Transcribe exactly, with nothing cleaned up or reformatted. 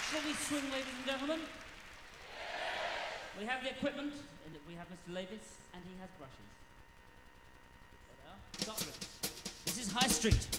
Shall we swing, ladies and gentlemen? We have the equipment, and we have Mister Levis, and he has brushes. There they are. Start with. This is High Street.